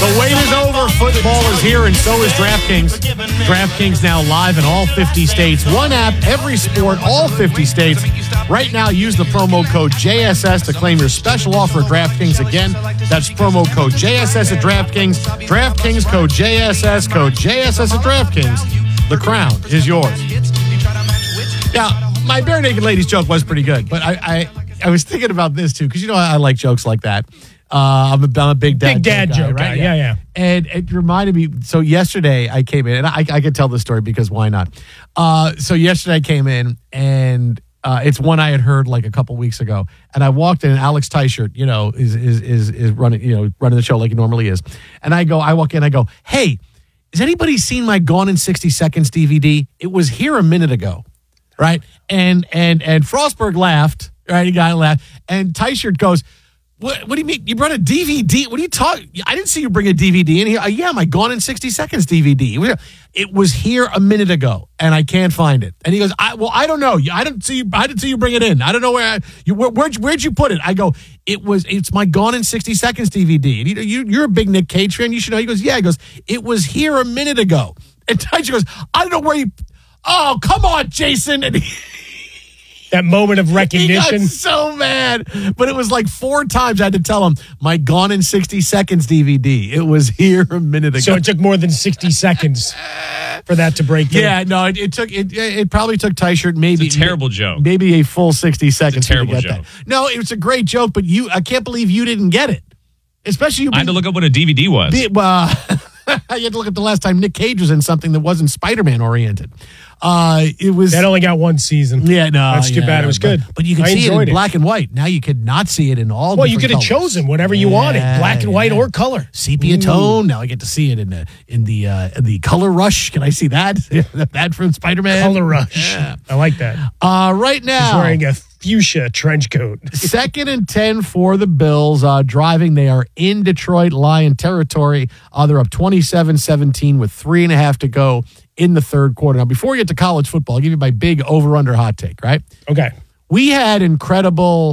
The wait is over. Football is here, and so is DraftKings. DraftKings now live in all 50 states. One app, every sport, all 50 states. Right now, use the promo code JSS to claim your special offer at DraftKings. Again, that's promo code JSS at DraftKings. DraftKings code JSS at DraftKings. The crown is yours. Now, my bare naked ladies joke was pretty good, but I was thinking about this too, because you know I like jokes like that. I'm a big dad joke guy, right? Yeah. And it reminded me, so yesterday I came in, and I could tell this story because why not? So yesterday I came in, and it's one I had heard like a couple weeks ago, and I walked in, and Alex Teichert, is running, running the show like he normally is. And I walk in, I go, hey, has anybody seen my Gone in 60 Seconds DVD? It was here a minute ago, right? And Frostberg laughed, right? The guy laughed, and Teichert goes, What do you mean? You brought a DVD? What are you talking? I didn't see you bring a DVD in here. Yeah, my Gone in 60 Seconds DVD. It was here a minute ago, and I can't find it. And he goes, I don't know. I didn't see you bring it in. I don't know where'd you put it? I go, it's my Gone in 60 Seconds DVD. And you're a big Nick Cage fan. You should know. He goes, yeah. He goes, it was here a minute ago. And Teichert goes, I don't know where you. Oh, come on, Jason. And that moment of recognition. He got so mad. But it was like 4 times I had to tell him, my Gone in 60 Seconds DVD. It was here a minute ago. So it took more than 60 seconds for that to break through. Yeah, no, it probably took Teichert maybe. It's a terrible joke. Maybe a full 60 seconds to get that. No, it was a great joke, but I can't believe you didn't get it. Especially you. I had to look up what a DVD was. You had to look at the last time Nick Cage was in something that wasn't Spider-Man oriented. It was that only got one season. Yeah, no, that's too bad. It was good, but you could see it in black and white. Now you could not see it in all. Well, you could have chosen whatever you wanted, black and white or color, sepia tone. Now I get to see it in the color rush. Can I see that? That from Spider-Man. Color rush. Yeah. I like that. Right now, he's wearing a fuchsia trench coat. 2nd and 10 for the Bills. Driving, they are in Detroit Lion territory. They're up 27-17 with 3.5 to go in the third quarter. Now, before we get to college football, I'll give you my big over-under hot take, right? Okay. We had incredible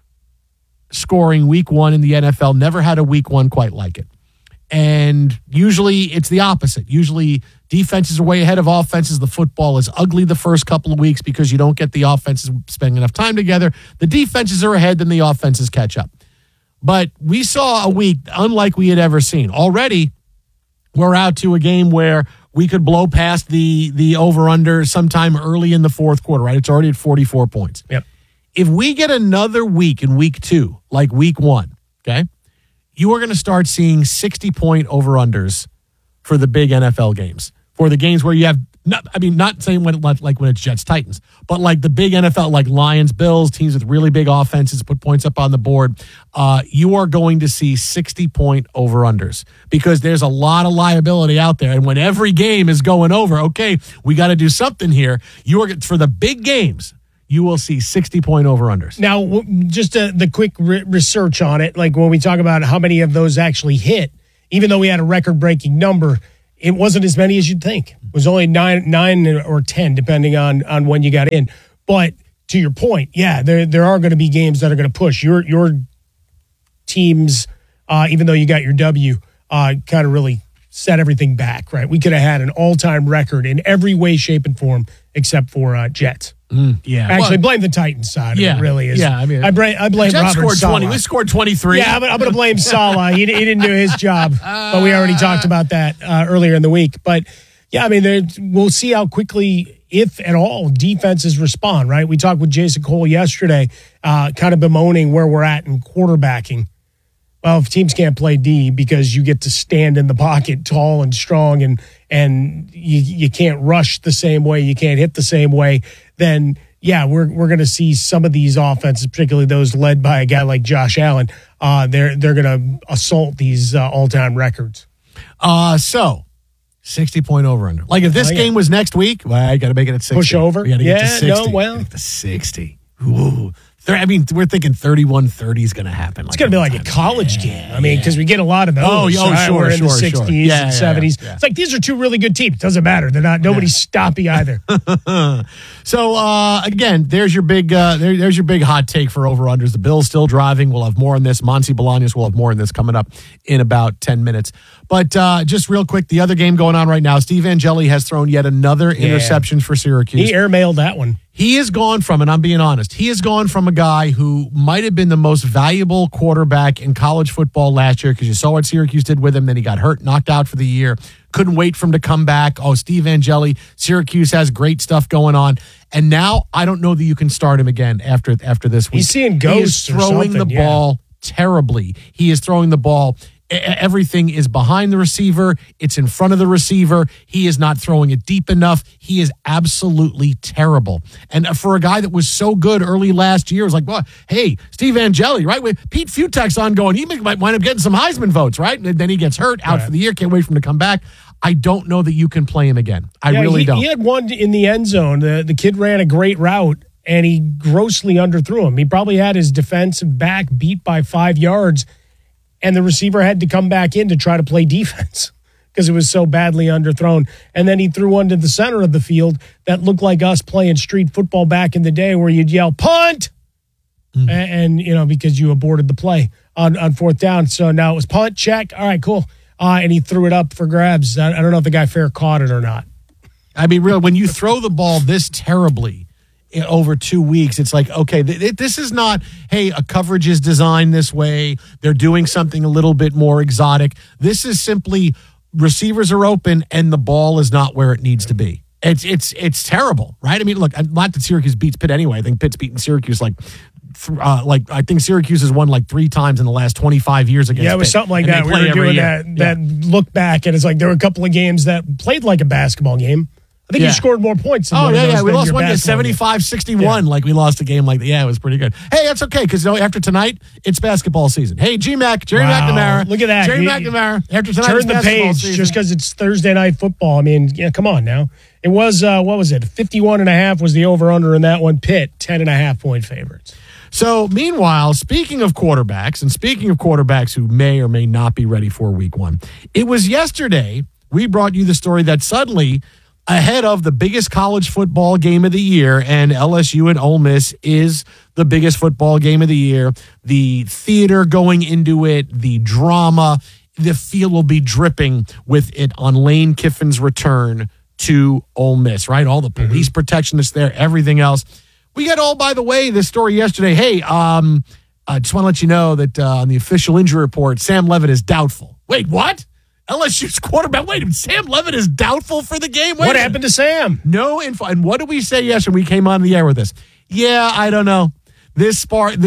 scoring week 1 in the NFL. Never had a week 1 quite like it. And usually it's the opposite. Usually defenses are way ahead of offenses. The football is ugly the first couple of weeks because you don't get the offenses spending enough time together. The defenses are ahead, then the offenses catch up. But we saw a week unlike we had ever seen. Already, we're out to a game where we could blow past the over-under sometime early in the fourth quarter, right? It's already at 44 points. Yep. If we get another week in week 2, like week 1, okay, you are going to start seeing 60-point over-unders for the big NFL games. For the games where you have, not saying when it's Jets-Titans, but like the big NFL, like Lions-Bills, teams with really big offenses, put points up on the board, you are going to see 60-point over-unders because there's a lot of liability out there. And when every game is going over, okay, we got to do something here. For the big games, you will see 60-point over-unders. Now, just the quick research on it, like when we talk about how many of those actually hit, even though we had a record-breaking number, it wasn't as many as you'd think. It was only 9 or 10, depending on when you got in. But to your point, yeah, there are going to be games that are going to push. Your teams, even though you got your W, kind of really set everything back, right? We could have had an all-time record in every way, shape, and form except for Jets. Yeah, actually, blame the Titans side. Yeah, it really is. Yeah, I mean, I blame Jets Robert scored Saleh. 20. We scored 23. Yeah, I'm going to blame Saleh. He didn't do his job, but we already talked about that earlier in the week. But yeah, I mean, we'll see how quickly, if at all, defenses respond. Right? We talked with Jason Cole yesterday, kind of bemoaning where we're at in quarterbacking. Well, if teams can't play D because you get to stand in the pocket tall and strong and you can't rush the same way, you can't hit the same way, then yeah, we're going to see some of these offenses, particularly those led by a guy like Josh Allen, they're going to assault these all-time records. So 60-point over-under. Like if this game was next week, well, I got to make it at 60. Push over? We got to get to 60. No, well. Get to 60. Ooh. We're thinking 31-30 is going to happen. It's going to be like a college game. I mean, because we get a lot of those. Right? Sure, We're in the 60s and 70s. Yeah. It's like, these are two really good teams. Doesn't matter. They're not. Nobody's stoppy either. So again, there's your big hot take for over-unders. The Bills still driving. We'll have more on this. Monty Bolaños will have more on this coming up in about 10 minutes. But just real quick, the other game going on right now, Steve Angeli has thrown yet another interception for Syracuse. He airmailed that one. He has gone from, and I'm being honest, he has gone from a guy who might have been the most valuable quarterback in college football last year, because you saw what Syracuse did with him. Then he got hurt, knocked out for the year. Couldn't wait for him to come back. Oh, Steve Angeli, Syracuse has great stuff going on. And now I don't know that you can start him again after this week. He's seeing ghosts. He is throwing the ball terribly. He is throwing the ball. Everything is behind the receiver. It's in front of the receiver. He is not throwing it deep enough. He is absolutely terrible. And for a guy that was so good early last year, it was like, well, hey, Steve Angeli, right? With Pete Futek's ongoing, he might wind up getting some Heisman votes, right? And then he gets hurt out for the year. Can't wait for him to come back. I don't know that you can play him again. I really don't. He had one in the end zone. The kid ran a great route, and he grossly underthrew him. He probably had his defensive back beat by 5 yards, and the receiver had to come back in to try to play defense because it was so badly underthrown. And then he threw one to the center of the field that looked like us playing street football back in the day, where you'd yell, punt! And because you aborted the play on fourth down. So now it was punt, check. All right, cool. And he threw it up for grabs. I don't know if the guy fair caught it or not. I mean, really, when you throw the ball this terribly over 2 weeks, it's like, okay, this is not, hey, a coverage is designed this way. They're doing something a little bit more exotic. This is simply receivers are open and the ball is not where it needs to be. It's terrible, right? I mean, look, not that Syracuse beats Pitt anyway. I think Pitt's beaten Syracuse I think Syracuse has won 3 times in the last 25 years against Pitt. Yeah, it was something like that. We were doing that look back, and it's like there were a couple of games that played like a basketball game. I think you scored more points than we lost one game 75-61 like we lost a game like that. Yeah, it was pretty good. Hey, that's okay, because after tonight, it's basketball season. Hey, Jerry McNamara. Look at that. Jerry McNamara. After tonight, turn the page season. Just because it's Thursday night football. I mean, come on now. It was, 51.5 was the over-under in that one. Pitt, 10.5-point favorites. So, meanwhile, speaking of quarterbacks, and speaking of quarterbacks who may or may not be ready for week one, it was yesterday we brought you the story that suddenly, ahead of the biggest college football game of the year, and LSU and Ole Miss is the biggest football game of the year, the theater going into it, the drama, the field will be dripping with it on Lane Kiffin's return to Ole Miss, right? All the police protection that's there, everything else. We got by the way, this story yesterday. Hey, I just want to let you know that on the official injury report, Sam Levitt is doubtful. Wait, what? LSU's quarterback. Wait, Sam Levitt is doubtful for the game? What happened to Sam? No info. And what did we say yesterday when we came on the air with this? Yeah, I don't know. This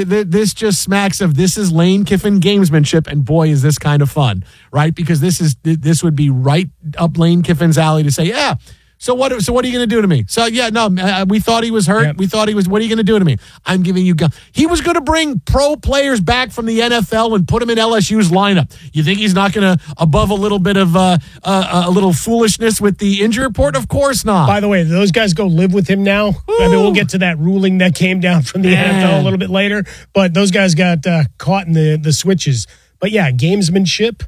just smacks of this is Lane Kiffin gamesmanship, and boy, is this kind of fun, right? Because this would be right up Lane Kiffin's alley to say, yeah. So what are you going to do to me? So, we thought he was hurt. Yep. We thought he was, what are you going to do to me? I'm giving you, he was going to bring pro players back from the NFL and put them in LSU's lineup. You think he's not going to, above a little bit of a little foolishness with the injury report? Of course not. By the way, those guys go live with him now. Ooh. I mean, we'll get to that ruling that came down from the NFL a little bit later, but those guys got caught in the switches. But yeah, gamesmanship.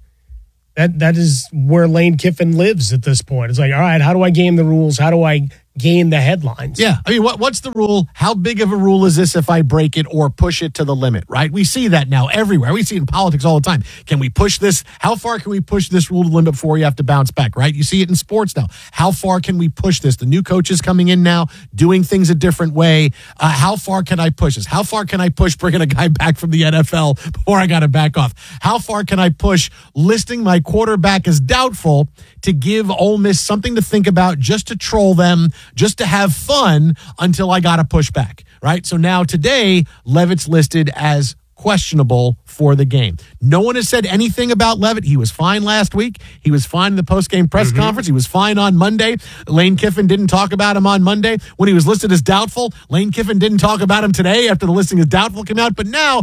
That is where Lane Kiffin lives at this point. It's like, all right, how do I game the rules? How do I gain the headlines? Yeah. I mean, what's the rule? How big of a rule is this if I break it or push it to the limit, right? We see that now everywhere. We see it in politics all the time. Can we push this? How far can we push this rule to the limit before you have to bounce back, right? You see it in sports now. How far can we push this? The new coaches coming in now, doing things a different way. How far can I push this? How far can I push bringing a guy back from the NFL before I got to back off? How far can I push listing my quarterback as doubtful to give Ole Miss something to think about, just to troll them, just to have fun until I got to push back, right? So now today, Levitt's listed as questionable for the game. No one has said anything about Levitt. He was fine last week. He was fine in the post-game press conference. He was fine on Monday. Lane Kiffin didn't talk about him on Monday when he was listed as doubtful. Lane Kiffin didn't talk about him today after the listing as doubtful came out. But now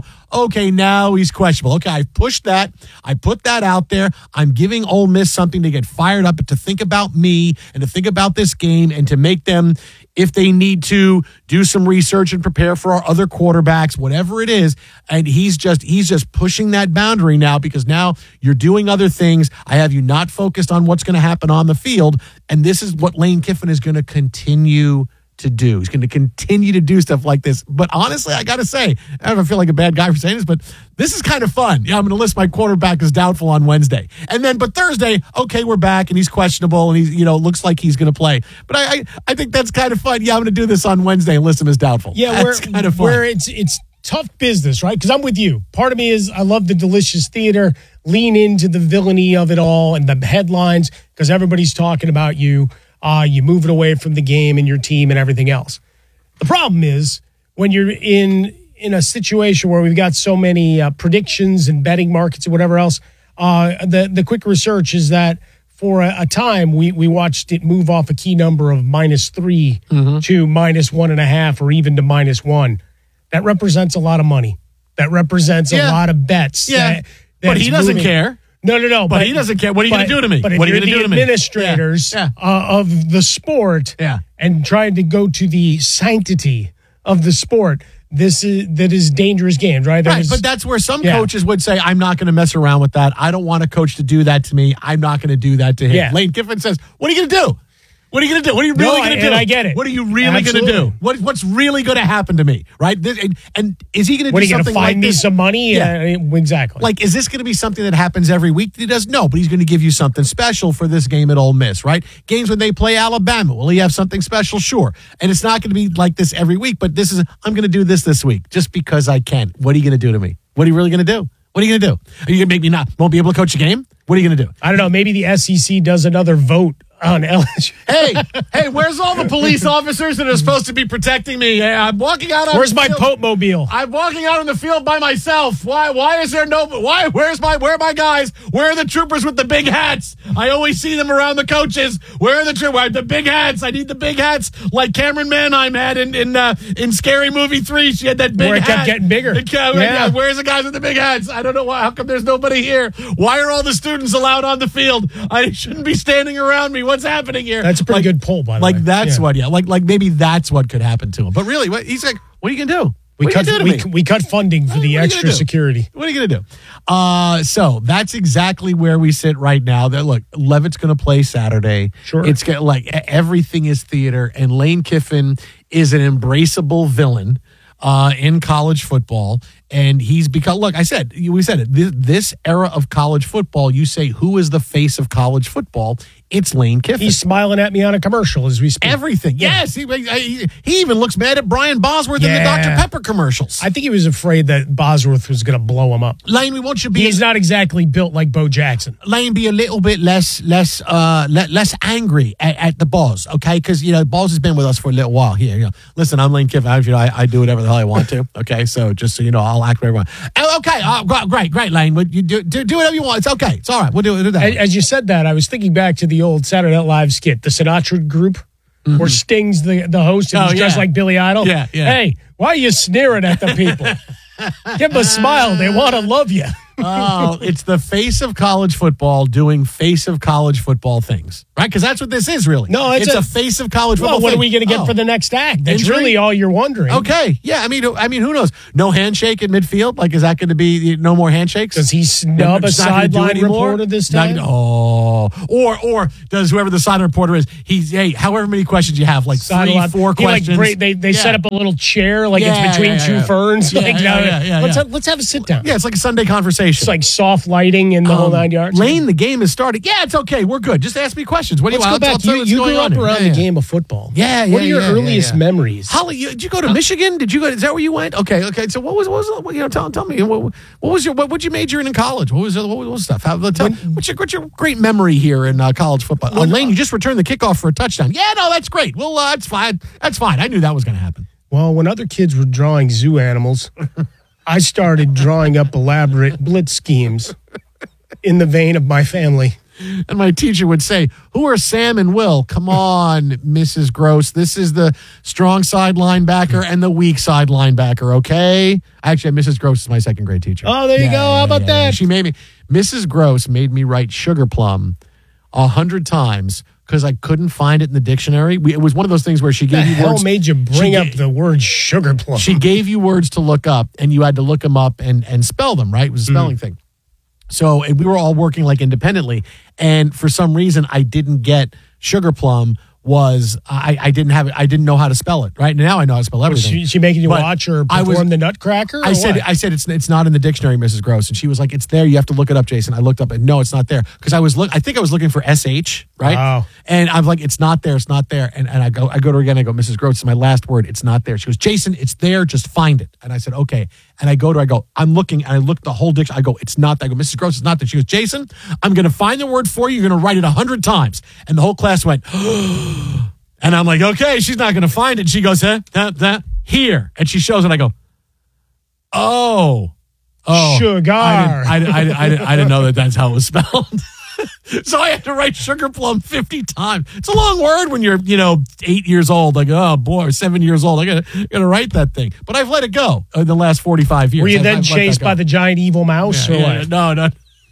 he's questionable. Okay, I pushed that. I put that out there. I'm giving Ole Miss something to get fired up, to think about me and to think about this game and to make them if they need to do some research and prepare for our other quarterbacks, whatever it is. And he's just pushing that boundary now because now you're doing other things. I have you not focused on what's going to happen on the field. And this is what Lane Kiffin is going to continue to do. He's going to continue to do stuff like this. But honestly, I got to say, I don't feel like a bad guy for saying this, but this is kind of fun. Yeah, I'm going to list my quarterback as doubtful on Wednesday. And then, but Thursday, okay, we're back and he's questionable and he's, looks like he's going to play. But I think that's kind of fun. Yeah, I'm going to do this on Wednesday and list him as doubtful. Yeah, that's kind of fun. Where it's tough business, right? Because I'm with you. Part of me is I love the delicious theater, lean into the villainy of it all and the headlines because everybody's talking about you. You move it away from the game and your team and everything else. The problem is when you're in a situation where we've got so many predictions and betting markets and whatever else, the quick research is that for a time we watched it move off a key number of -3 to -1.5 or even to -1. That represents a lot of money. That represents a lot of bets. Yeah, but he doesn't care. No. But he doesn't care. What are you going to do to me? But if what are you're you going to do the to me? administrators of the sport and trying to go to the sanctity of the sport, that is dangerous games, right? But that's where some coaches would say, I'm not going to mess around with that. I don't want a coach to do that to me. I'm not going to do that to him. Yeah. Lane Kiffin says, what are you going to do? What are you going to do? What are you really going to do? And I get it. What are you really going to do? What's really going to happen to me? Right? And is he going to do something like this? What, are you going to find me some money? Yeah. Exactly. Like, is this going to be something that happens every week that he does? No, but he's going to give you something special for this game at Ole Miss, right? Games when they play Alabama, will he have something special? Sure. And it's not going to be like this every week, but I'm going to do this week just because I can. What are you going to do to me? What are you really going to do? What are you going to do? Are you going to make me won't be able to coach a game? What are you going to do? I don't know. Maybe the SEC does another vote on LSU. Hey, where's all the police officers that are supposed to be protecting me? I'm walking out on Where's the my field. Pope mobile? I'm walking out on the field by myself. Why is there where are my guys? Where are the troopers with the big hats? I always see them around the coaches. Where are the troopers? The big hats. I need the big hats like Cameron Manheim had in Scary Movie 3. She had that big hat. Where it kept getting bigger. Where's the guys with the big hats? I don't know why. How come there's nobody here? Why are all the students allowed on the field? I shouldn't be standing around me. What's happening here? That's a pretty good poll, by the way. Like that's what, like maybe that's what could happen to him. But really, he's like, what are you gonna do? We cut funding for the extra security. What are you gonna do? So that's exactly where we sit right now. That look, Levitt's gonna play Saturday. Sure, it's like everything is theater, and Lane Kiffin is an embraceable villain in college football. And he's become, look, we said it, this era of college football, you say, who is the face of college football? It's Lane Kiffin. He's smiling at me on a commercial as we speak. Everything. Yeah. Yes. He even looks mad at Brian Bosworth in the Dr. Pepper commercials. I think he was afraid that Bosworth was going to blow him up. Lane, we want you to be... He's not exactly built like Bo Jackson. Lane, be a little bit less angry at the Boz, okay? Because, Boz has been with us for a little while here. Listen, I'm Lane Kiffin. I do whatever the hell I want to, okay? So just so you know, I'll act whatever I want. Okay, great, Lane. You do whatever you want. It's okay. It's all right. We'll do that. As you said that, I was thinking back to the old Saturday Night Live skit, the Sinatra Group, where Sting's the host and he's dressed like Billy Idol. Yeah. Hey, why are you sneering at the people? Give them a smile. They want to love you. Oh, it's the face of college football doing face of college football things, right? Because that's what this is, really. No, it's a face of college football. Well, what thing. are we going to get for the next act? That's Injury? really all you're wondering. Okay, yeah. I mean, who knows? No handshake in midfield. Like, is that going to be no more handshakes? Does he snub a sideline reporter this time? Or does whoever the sideline reporter is? However many questions you have, like sideline, 4 questions. They set up a little chair, like it's between two ferns. Let's have a sit down. Yeah, it's like a Sunday conversation. It's like soft lighting in the whole 9 yards. Lane, the game is starting. Yeah, it's okay. We're good. Just ask me questions. What do you want? Let's go back. You grew up around the game of football. Yeah. What are your earliest memories? Holly, did you go to Michigan? Did you go? Is that where you went? Okay. So what was tell me what you major in college? What was stuff? What's your great memory here in college football? Lane, you just returned the kickoff for a touchdown. Yeah, no, that's great. Well, that's fine. That's fine. I knew that was going to happen. Well, when other kids were drawing zoo animals, I started drawing up elaborate blitz schemes in the vein of my family. And my teacher would say, who are Sam and Will? Come on, Mrs. Gross. This is the strong side linebacker and the weak side linebacker, okay? Actually, Mrs. Gross is my second grade teacher. Oh, there you go. How about that? She made me, Mrs. Gross made me write Sugar Plum 100 times because I couldn't find it in the dictionary. It was one of those things where she gave The you hell words. made you bring up the word sugar plum? She gave you words to look up, and you had to look them up and spell them, right? It was a spelling thing. So we were all working like independently. And for some reason, I didn't get sugar plum was I didn't have it. I didn't know how to spell it. Right now, I know how to spell everything. She making you But watch her I was- perform the Nutcracker? I said it's not in the dictionary, Mrs. Gross, and she was like, "It's there. You have to look it up, Jason." I looked up and no, it's not there because I think I was looking for SH, right? Wow. And I'm like, "It's not there. It's not there." And I go to her again. I go, "Mrs. Gross, it's my last word. It's not there." She goes, "Jason, it's there. Just find it." And I said, "Okay." And I go to her. I go, "I'm looking." And I looked the whole dictionary. I go, "It's not there." I go, "Mrs. Gross, it's not there." She goes, "Jason, I'm going to find the word for you. You're going to write it 100 times." And the whole class went. And I'm like, okay, she's not going to find it. She goes, here. And she shows it. I go, oh. Sugar. I didn't know that's how it was spelled. So I had to write sugar plum 50 times. It's a long word when you're, 8 years old. Like, oh boy, 7 years old. I gotta write that thing. But I've let it go in the last 45 years. Were you then I've let chased that go. by the giant evil mouse? or what? No.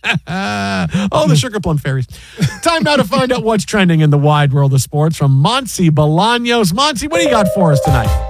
The sugar plum fairies. Time now to find out what's trending in the wide world of sports from Monty Bolaños. Monty, what do you got for us tonight?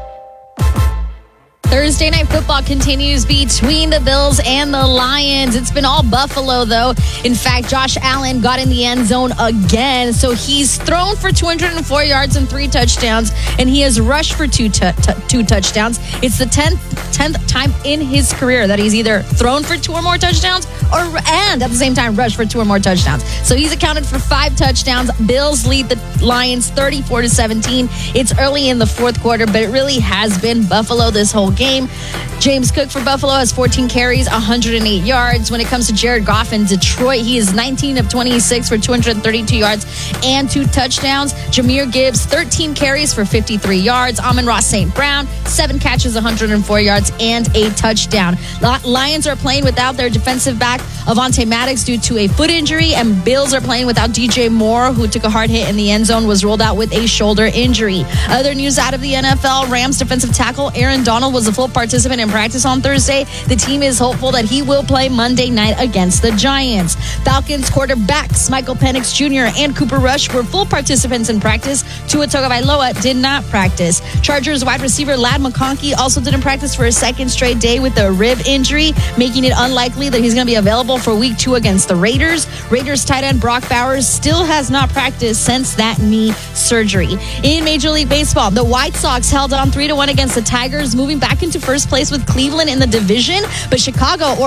Thursday Night Football continues between the Bills and the Lions. It's been all Buffalo, though. In fact, Josh Allen got in the end zone again. So he's thrown for 204 yards and 3 touchdowns, and he has rushed for two touchdowns. It's the 10th time in his career that he's either thrown for 2 or more touchdowns and at the same time rushed for 2 or more touchdowns. So he's accounted for 5 touchdowns. Bills lead the Lions 34-17. It's early in the fourth quarter, but it really has been Buffalo this whole game. James Cook for Buffalo has 14 carries, 108 yards. When it comes to Jared Goff in Detroit, he is 19 of 26 for 232 yards and 2 touchdowns. Jahmyr Gibbs, 13 carries for 53 yards. Amon-Ra St. Brown, 7 catches, 104 yards and a touchdown. Lions are playing without their defensive back, Avonte Maddox, due to a foot injury, and Bills are playing without DJ Moore, who took a hard hit in the end zone, was ruled out with a shoulder injury. Other news out of the NFL, Rams defensive tackle Aaron Donald was a full participant in practice on Thursday. The team is hopeful that he will play Monday night against the Giants. Falcons quarterbacks Michael Penix Jr. and Cooper Rush were full participants in practice. Tua Tagovailoa did not practice. Chargers wide receiver Ladd McConkey also didn't practice for a second straight day with a rib injury, making it unlikely that he's going to be available for week 2 against the Raiders. Raiders tight end Brock Bowers still has not practiced since that knee surgery. In Major League Baseball, the White Sox held on 3-1 against the Tigers, moving back into first place with Cleveland in the division, but Chicago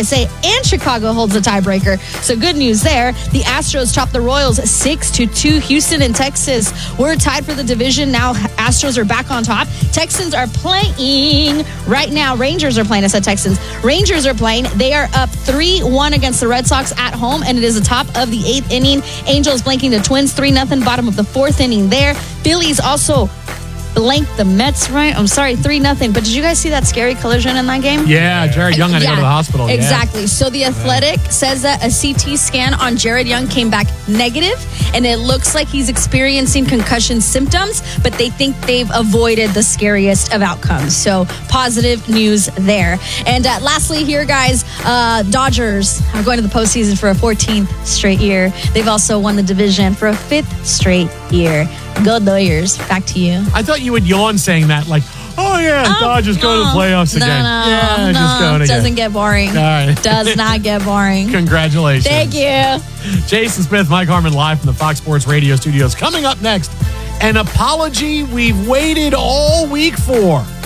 holds the tiebreaker. So good news there. The Astros topped the Royals 6-2. Houston and Texas were tied for the division. Now Astros are back on top. Texans are playing right now. Rangers are playing. I said Texans. Rangers are playing. They are up 3-1 against the Red Sox at home, and it is the top of the 8th inning. Angels blanking the Twins 3-0, bottom of the 4th inning there. Phillies also blanked the Mets, right? I'm sorry, 3-0. But did you guys see that scary collision in that game? Yeah, Jared Young had to go to the hospital. Exactly. Yeah. So The Athletic says that a CT scan on Jared Young came back negative, and it looks like he's experiencing concussion symptoms, but they think they've avoided the scariest of outcomes. So positive news there. And lastly here, guys, Dodgers are going to the postseason for a 14th straight year. They've also won the division for a 5th straight year. Go Dodgers. Back to you. I thought you would yawn saying that, like, oh yeah, Dodgers go to the playoffs again. No, just going again. Doesn't get boring. All right. Does not get boring. Congratulations. Thank you. Jason Smith, Mike Harmon, live from the Fox Sports Radio studios. Coming up next, an apology we've waited all week for.